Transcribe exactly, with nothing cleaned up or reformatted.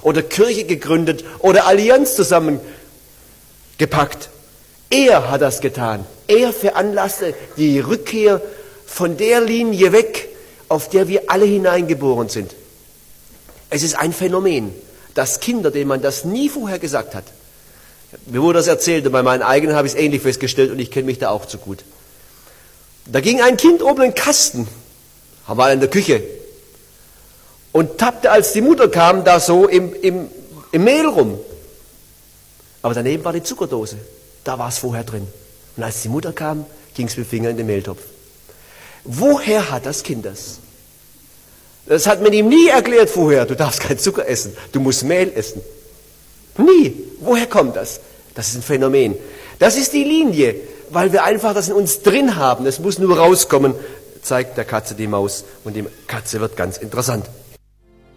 oder Kirche gegründet oder Allianz zusammengepackt. Er hat das getan. Er veranlasste die Rückkehr von der Linie weg, auf der wir alle hineingeboren sind. Es ist ein Phänomen, dass Kinder, denen man das nie vorher gesagt hat, mir wurde das erzählt und bei meinen eigenen habe ich es ähnlich festgestellt und ich kenne mich da auch zu gut. Da ging ein Kind oben in den Kasten, haben wir in der Küche, und tappte, als die Mutter kam, da so im, im, im Mehl rum. Aber daneben war die Zuckerdose, da war es vorher drin. Und als die Mutter kam, ging es mit dem Finger in den Mehltopf. Woher hat das Kind das? Das hat man ihm nie erklärt vorher, du darfst keinen Zucker essen, du musst Mehl essen. Nie. Woher kommt das? Das ist ein Phänomen. Das ist die Linie, weil wir einfach das in uns drin haben. Es muss nur rauskommen, zeigt der Katze die Maus und die Katze wird ganz interessant.